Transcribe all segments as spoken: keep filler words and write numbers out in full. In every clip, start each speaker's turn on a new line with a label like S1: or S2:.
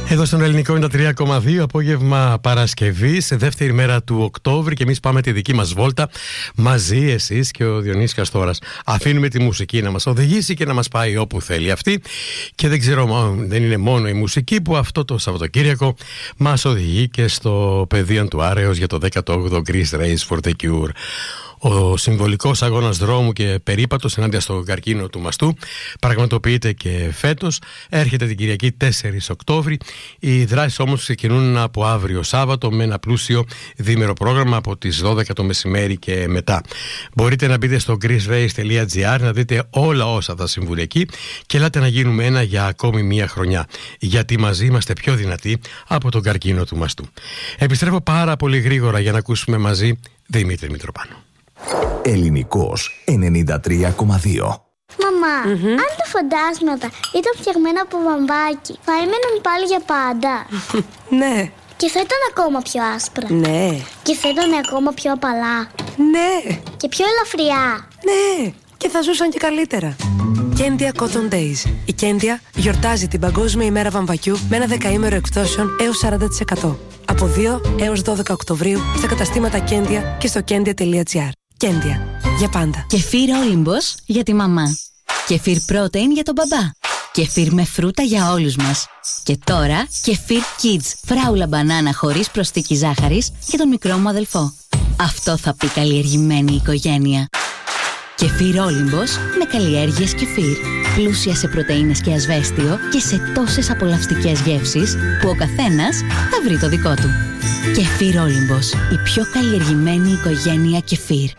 S1: Εδώ στον Ελληνικό είναι τα τρία κόμμα δύο, απόγευμα Παρασκευή, σε δεύτερη μέρα του Οκτώβρη, και εμείς πάμε τη δική μας βόλτα μαζί, εσείς και ο Διονύσης Καστόρας. Αφήνουμε τη μουσική να μας οδηγήσει και να μας πάει όπου θέλει αυτή, και δεν ξέρω, δεν είναι μόνο η μουσική που αυτό το Σαββατοκύριακο μας οδηγεί και στο πεδίο του Άρεως για το δέκατο όγδοο Greece Race for the Cure. Ο συμβολικός αγώνας δρόμου και περίπατος ενάντια στον καρκίνο του μαστού πραγματοποιείται και φέτος. Έρχεται την Κυριακή τέσσερις Οκτώβρη. Οι δράσεις όμως ξεκινούν από αύριο Σάββατο με ένα πλούσιο διήμερο πρόγραμμα από τις δώδεκα το μεσημέρι και μετά. Μπορείτε να μπείτε στο greece race τελεία gr να δείτε όλα όσα θα συμβούν εκεί, και ελάτε να γίνουμε ένα για ακόμη μία χρονιά, γιατί μαζί είμαστε πιο δυνατοί από τον καρκίνο του μαστού. Επιστρέφω πάρα πολύ γρήγορα για να ακούσουμε μαζί Δημήτρη Μητροπάνο.
S2: Ελληνικός ενενήντα τρία κόμμα δύο.
S3: Μαμά, mm-hmm. αν τα φαντάσματα ήταν φτιαγμένα από βαμβάκι, θα έμεναν πάλι για πάντα?
S4: Ναι.
S3: Και θα ήταν ακόμα πιο άσπρα?
S4: Ναι.
S3: Και θα ήταν ακόμα πιο απαλά?
S4: Ναι.
S3: Και πιο ελαφριά?
S4: Ναι. Και θα ζούσαν και καλύτερα. Κέντια Cotton Days. Η Κέντια γιορτάζει την Παγκόσμια ημέρα βαμβακιού με ένα δεκαήμερο εκπτώσεων έως σαράντα τοις εκατό. Από δύο έως δώδεκα Οκτωβρίου στα καταστήματα Κέντια και στο κέντια τελεία gr. Κέντια. Για πάντα.
S5: Κεφίρ Όλυμπος για τη μαμά. Κεφίρ Protein για τον μπαμπά. Κεφίρ με φρούτα για όλους μας. Και τώρα Κεφίρ Kids. Φράουλα μπανάνα χωρίς προσθήκη ζάχαρης για τον μικρό μου αδελφό. Αυτό θα πει καλλιεργημένη οικογένεια. Κεφίρ Όλυμπος με καλλιέργειες κεφίρ. Πλούσια σε πρωτεΐνες και ασβέστιο και σε τόσες απολαυστικές γεύσεις που ο καθένας θα βρει το δικό του. Κεφίρ Όλυμπος, η πιο καλλιεργημένη οικογένεια κεφίρ.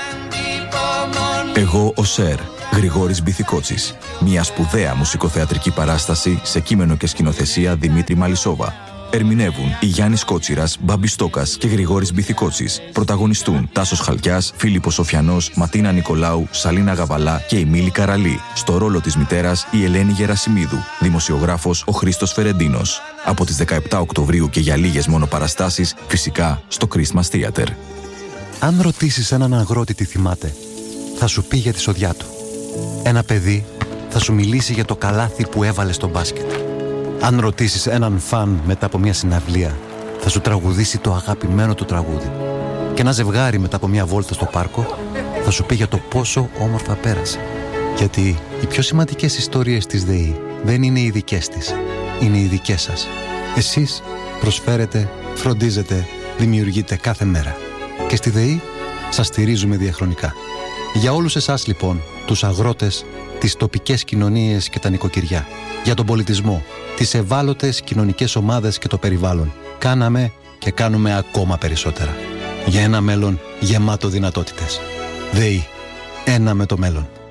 S2: Εγώ ο Σερ, Γρηγόρης Μπιθικότσης. Μια σπουδαία μουσικοθεατρική παράσταση σε κείμενο και σκηνοθεσία Δημήτρη Μαλισσόβα. Ερμηνεύουν η Γιάννης Κότσιρας, Μπάμπης Στόκας και Γρηγόρης Μπιθικότσης. Πρωταγωνιστούν Τάσος Χαλκιάς, Φίλιππος Σοφιανός, Ματίνα Νικολάου, Σαλίνα Γαβαλά και η Μίλη Καραλή. Στο ρόλο της μητέρας η Ελένη Γερασιμίδου. Δημοσιογράφος ο Χρήστος Φερεντίνος. Από τις δεκαεπτά Οκτωβρίου και για λίγες μόνο παραστάσεις, φυσικά στο Christmas Theater.
S6: Αν ρωτήσεις έναν αγρότη τι θυμάται, θα σου πει για τη σοδιά του. Ένα παιδί θα σου μιλήσει για το καλάθι που έβαλε στο μπάσκετ. Αν ρωτήσεις έναν φαν μετά από μια συναυλία, θα σου τραγουδήσει το αγαπημένο του τραγούδι. Και ένα ζευγάρι μετά από μια βόλτα στο πάρκο θα σου πει για το πόσο όμορφα πέρασε. Γιατί οι πιο σημαντικές ιστορίες της ΔΕΗ δεν είναι οι δικές της, είναι οι δικές σας. Εσείς προσφέρετε, φροντίζετε, δημιουργείτε κάθε μέρα. Και στη ΔΕΗ σας στηρίζουμε διαχρονικά. Για όλους εσάς λοιπόν, τους αγρότες, τις τοπικές κοινωνίες και τα νοικοκυριά, για τον πολιτισμό, τις ευάλωτες κοινωνικές ομάδες και το περιβάλλον, κάναμε και κάνουμε ακόμα περισσότερα. Για ένα μέλλον γεμάτο δυνατότητες. ΔΕΗ. Ένα με το μέλλον.